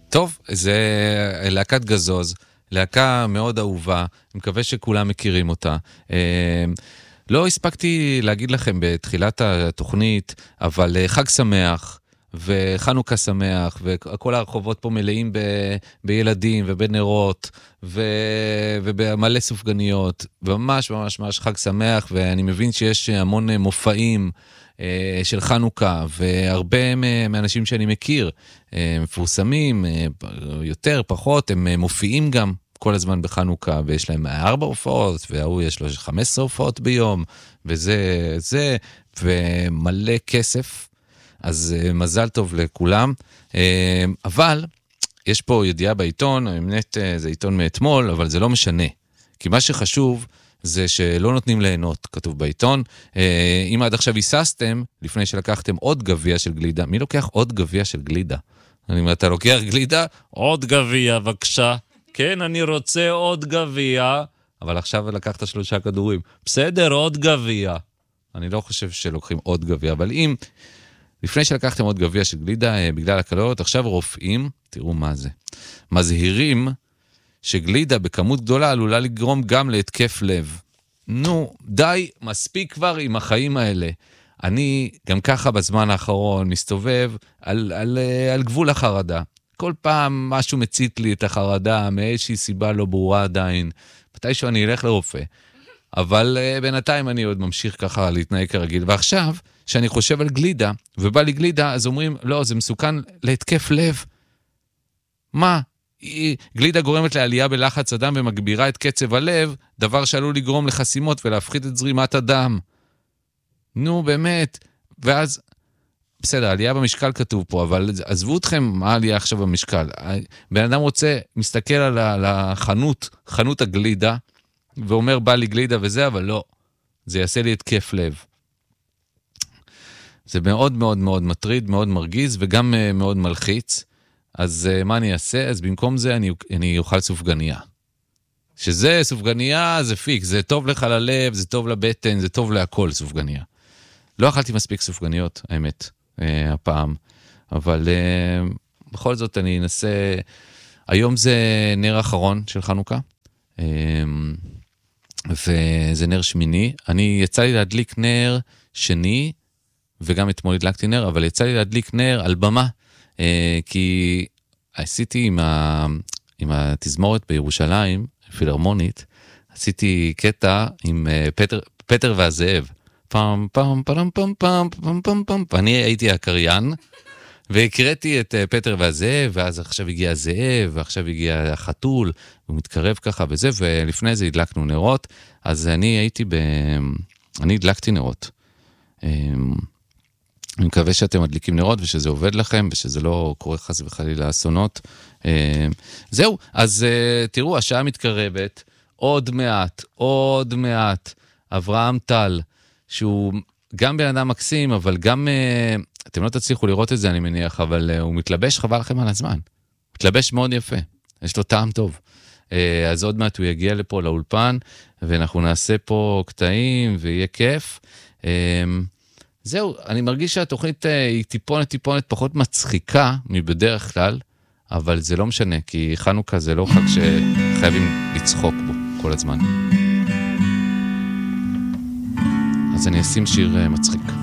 טוב, זה להקת גזוז, להקה מאוד אהובה, אני מקווה שכולם מכירים אותה. לא הספקתי להגיד לכם בתחילת התוכנית, אבל חג שמח וחנוכה שמח, וכל הרחובות פה מלאים בילדים ובנרות, ובמלא סופגניות, וממש ממש ממש חג שמח, ואני מבין שיש המון מופעים של חנוכה, והרבה מאנשים שאני מכיר, מפורסמים, יותר, פחות, הם מופיעים גם כל הזמן בחנוכה, ויש להם 4 הופעות, והוא יש לו 15 הופעות ביום, וזה, ומלא כסף, אז מזל טוב לכולם. אבל יש פה ידיעה בעיתון, האמת זה עיתון מאתמול, אבל זה לא משנה, כי מה שחשוב זה שלא נותנים ליהנות, כתוב בעיתון. אם עד עכשיו היססתם, לפני שלקחתם עוד גביע של גלידה, מי לוקח עוד גביע של גלידה? אם אתה לוקח גלידה, עוד גביע, בבקשה. כן, אני רוצה עוד גביע, אבל עכשיו לקחת 3 כדורים. בסדר, עוד גביע. אני לא חושב שלוקחים עוד גביע, אבל אם לפני שלקחתם עוד גביע של גלידה, בגלל הקלוריות, עכשיו רופאים, תראו מה זה, מזהירים שגלידה בכמות גדולה עלולה לגרום גם להתקף לב. נו, די, מספיק כבר עם החיים האלה. אני גם ככה בזמן האחרון מסתובב על גבול החרדה. כל פעם משהו מצית לי את החרדה, מאיזושהי סיבה לא ברורה עדיין. מתישהו אני אלך לרופא. אבל בינתיים אני עוד ממשיך ככה להתנהג כרגיל. ועכשיו, שאני חושב על גלידה, ובא לי גלידה, אז אומרים, לא, זה מסוכן להתקף לב. מה? גלידה גורמת לעלייה בלחץ הדם ומגבירה את קצב הלב, דבר שעלול לגרום לחסימות ולהפחית את זרימת הדם. נו, באמת. ואז, בסדר, עלייה במשקל כתוב פה, אבל עזבו אתכם מה עלייה עכשיו במשקל. בן אדם רוצה, מסתכל על החנות, חנות הגלידה, ואומר, בא לי גלידה וזה, אבל לא. זה יעשה לי התקף לב. זה מאוד מאוד מאוד מטריד, מאוד מרגיז, וגם מאוד מלחיץ. אז מה אני אעשה? אז במקום זה אני אוכל סופגניה. שזה סופגניה, זה פיק, זה טוב לך ללב, זה טוב לבטן, זה טוב להכל סופגניה. לא אכלתי מספיק סופגניות, האמת, הפעם. אבל בכל זאת אני אנסה, היום זה נר אחרון של חנוכה, וזה נר שמיני. יצא לי להדליק נר שני, וגם אתמול הדלקתי נר, אבל יצא לי להדליק נר על במה, כי עשיתי עם התזמורת בירושלים, פילהרמונית, עשיתי קטע עם פטר והזאב. פם פם פם פם פם פם פם פם. ואני הייתי הקריין, והקראתי את פטר והזאב, ואז עכשיו הגיע הזאב, ועכשיו הגיע החתול, הוא מתקרב ככה וזה, ולפני זה הדלקנו נרות, אז אני הדלקתי נרות. אני מקווה שאתם מדליקים נרות, ושזה עובד לכם, ושזה לא קורה חס וחלילה אסונות. זהו, אז תראו, השעה מתקרבת, עוד מעט, אברהם טל, שהוא גם בן אדם מקסים, אבל גם, אתם לא תצליחו לראות את זה, אני מניח, אבל הוא מתלבש, חבל לכם על הזמן. מתלבש מאוד יפה, יש לו טעם טוב. אז עוד מעט הוא יגיע לפה לאולפן, ואנחנו נעשה פה קטעים, ויהיה כיף. זהו, אני מרגיש שהתוכנית היא טיפונת פחות מצחיקה מבדרך כלל, אבל זה לא משנה, כי חנוכה זה לא חג שחייבים לצחוק בו כל הזמן. אז אני אשים שיר מצחיק.